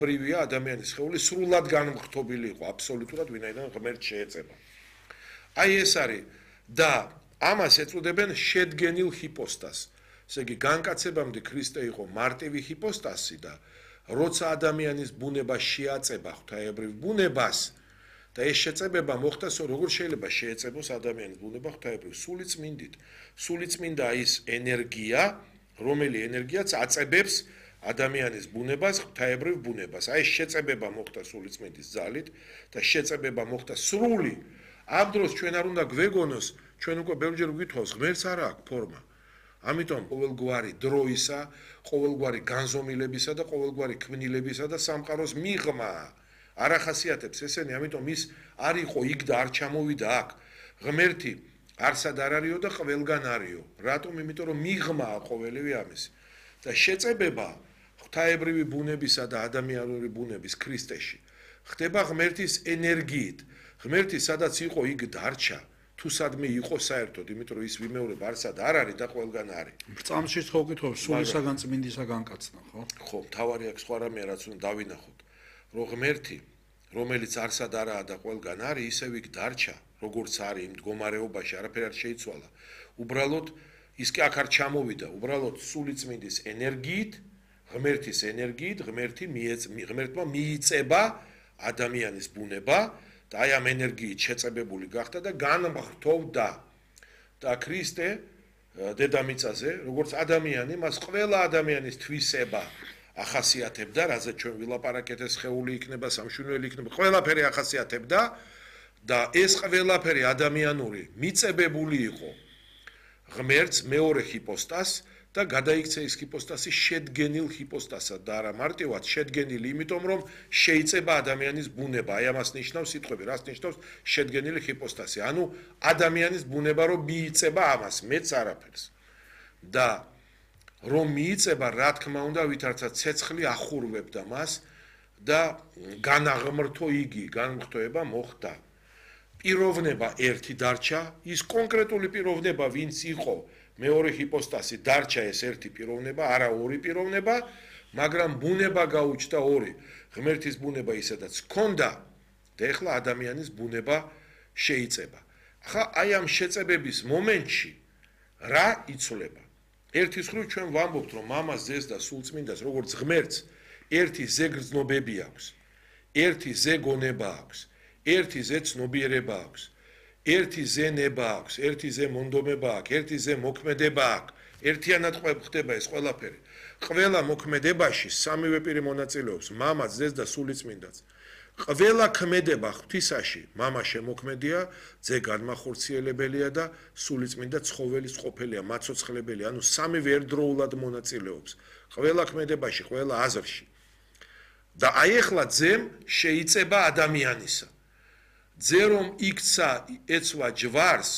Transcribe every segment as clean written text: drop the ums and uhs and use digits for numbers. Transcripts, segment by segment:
პრივია ადამიანის სხეული სრულად განმხრთობილი იყო აბსოლუტურად ვინაიდან ღმერთს შეეწება. აი ეს არის და ამას ეწოდებენ შედგენილ ჰიპოსტასს. ესე იგი განკაცებამდე ქრისტე იყო მარტივი ჰიპოსტასი და როცა ადამიანის ბუნება შეაწება ღვთაებრივ ბუნებას და ეს შეწებება მოხდა, როგორ შეიძლება შეეწებოს ადამიანის ბუნება ღვთაებრივ სულიწმინდით. სულიწმინდა ის ენერგია, რომელი ენერგიაც აწებებს ადამიანის ბუნებას, ღვთაებრივ ბუნებას. აი ეს შეწებება მოხდა სულიწმინდის ძალით და შეწებება მოხდა სრული. ამ დროს ჩვენ არ უნდა გვეგონოს, ჩვენ უკვე ბევრჯერ ვკითხავს, ღმერთს არ აქვს ფორმა. ამიტომ ყოველგვარი დროისა, ყოველგვარი განზომილებისა და ყოველგვარი ქმნილებისა და სამყაროს მიღმა არ ახასიათებს ესენი, ამიტომ ის არ იყო იქ და არ ჩამოვიდა აქ. ღმერთი არსად არ არისო და ყველგან არისო. რატომ? იმიტომ რომ მიღმაა ყოველივე ამისი. და შეწებება ღვთაებრივი ბუნებისა და ადამიანური ბუნების ქრისტეში ხდება ღმერთის ენერგიით. ღმერთი სადაც იყო იქ დარჩა, თუ სადმე იყო საერთოდ, იმიტომ რომ ის ვიმეორებ არსად არ არის და ყველგან არის. წამშიც ხო გითხავ, სულისაგან წმინდისაგან კაცნა, ხო? ხო, თავარი აქვს სხვა რამე რაც უნდა დავინახოთ, რომ ღმერთი, რომელიც არსად არაა და ყველგან არის, ისევ იქ დარჩა, როგორც არის იმ მდგომარეობაში, არაფერი არ შეიცვალა. უბრალოდ ის კი აქ არ ჩამოვიდა, უბრალოდ სულიწმინდის ენერგიით, ღმერთის ენერგიით, ღმერთმა მიიწება ადამიანის ბუნება და აი ამ ენერგიით შეწებებული გახდა და განმხრთოვდა. და ქრისტე დედამიწაზე, როგორც ადამიანი, მას ყველა ადამიანის თვისება ახასიათებდა, რაზეც ჩვენ ვილაპარაკეთ, ეს სხეული იქნება, სამშვენივრელი იქნება, ყველაფერი ახასიათებდა და ეს ყველაფერი ადამიანური მიწებებული იყო ღმერთს მეორე ჰიპოსტასს და გადაიქცა ის ჰიპოსტასი შედგენილ ჰიპოსტასად და არა მარტივად შედგენილი, იმიტომ რომ შეიწება ადამიანის ბუნება. აი ამას ნიშნავს სიტყვები, რას ნიშნავს შედგენილი ჰიპოსტასი. ანუ ადამიანის ბუნება რომ მიიწება ამას, მეც არაფერს. და რომ მიიწება, რა თქმა უნდა, ვითარცა ცეცხლი ახურვებდა მას და განაღმრთო იგი, განმხრთოება მოხდა. პიროვნება ერთი დარჩა, ის კონკრეტული პიროვნება, ვინც იყო მეორე ჰიპოსტასი, დარჩა ეს ერთი პიროვნება, არა ორი პიროვნება, მაგრამ ბუნება გაუჩნდა ორი. ღმერთის ბუნება ისედაც ჰქონდა და ეხლა ადამიანის ბუნება შეიწება. ახლა აი ამ შეწებების მომენტში რა იცვლება? ერთის მხრივ ჩვენ ვამბობთ, რომ მამას, ძეს და სულწმინდას, როგორც ღმერთს, ერთი ზე გრძნობები აქვს, ერთი ზე გონება აქვს, ერთი ზე ცნობიერება აქვს, ერთი ზე ნება აქვს, ერთი ზე მონდომება აქვს, ერთი ზე მოქმედება აქვს. ერთიანად ხდება ეს ყველაფერი. ყველა მოქმედებაში სამივე პირი მონაწილეობს, მამაც, ძეს და სულიწმინდაც. ყველა ქმედება ღვთისაში, მამა შემოქმედია, ძე განმახორციელებელია და სულიწმინდა ცხოველის ყოფილია, მაცოცხლებელია, ანუ სამივე ერთდროულად მონაწილეობს. ყველა ქმედებაში, ყველა აზრში. და აი ახლა ძემ შეიწება ადამიანისა. ძე რომ იქცა ეცვა ჯვარს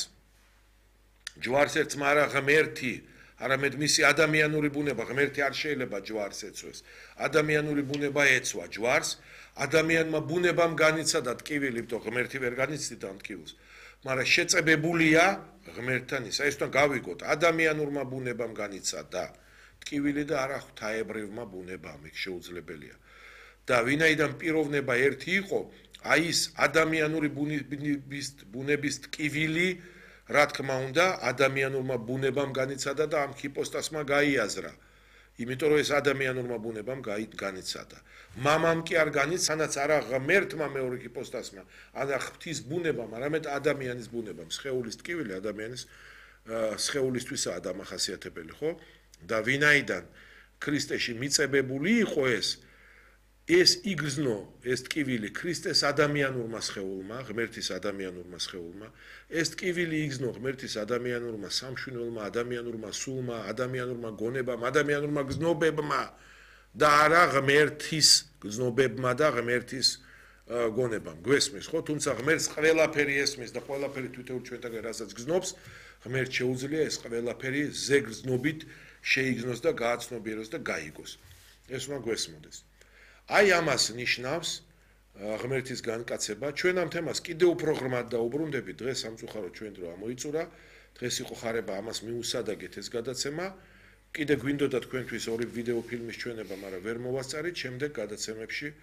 ერთმა არა ღმერთი, არამედ მისი ადამიანური ბუნება, ღმერთი არ შეიძლება ჯვარს ეცვეს. ადამიანური ბუნება ეცვა ჯვარს, ადამიანმა ბუნებამ განიცადა ტკივილი, თო ღმერთი ვერ განიცდიდა ამ ტკივილს, მაგრამ შეწებებულია ღმერთთან ისა. ეს თან გავიგოთ, ადამიანურმა ბუნებამ განიცადა ტკივილი და არა ღვთაებრივმა ბუნებამ, იქ შეუძლებელია. და ვინაიდან პიროვნება ერთი იყო, აი ის ადამიანური ბუნების ტკივილი, რა თქმა უნდა, ადამიანურმა ბუნებამ განიცადა და ამ ჰიპოსტასმა გაიაზრა. იმიტომ რომ ეს ადამიანურმა ბუნებამ განიცადა. მამამ კი არ განიცადა, სანაც არა ღმერთმა მეორე ჰიპოსტასმა, არა ღვთის ბუნებამ, არამედ ადამიანის ბუნებამ. სხეულის ტკივილი ადამიანის სხეულისთვისაა დამახასიათებელი, ხო? და ვინაიდან ქრისტეში მიწებებული იყო ეს იგრძნო ეს ტკივილი ქრისტეს ადამიანურმა სხეულმა, ღმერთის ადამიანურმა სხეულმა, ეს ტკივილი იგრძნო ღმერთის ადამიანურმა სამშვენივრელმა, ადამიანურმა სულმა, ადამიანურმა გონებამ, ადამიანურმა გზნობებმა და არა ღმერთის გზნობებმა და ღმერთის გონებამ. გვესმის, ხო? თუმცა ღმერთს ყველაფერი ესმის და ყველაფერი თვითონ ჩვენთაგან რასაც გზნობს, ღმერთს შეუძლია ეს ყველაფერი ზეგრძნობით შეიგზნოს და გააცნობიეროს და გაიგოს. ეს უნდა გვესმოდეს. აი ამას ნიშნავს ღმერთის განკაცება. ჩვენ ამ თემას კიდევ უფრო ღრმად დაუბრუნდებით, დღეს სამწუხაროდ ჩვენ დრო ამოიწურა, დღეს იყო ხარება ამას მიუსადაგეთ ეს გადაცემა კიდე გვინდოდა თქვენთვის ორი ვიდეო ფილმის ჩვენება, მაგრამ ვერ მოვასწარით, შემდეგ გადაცემებში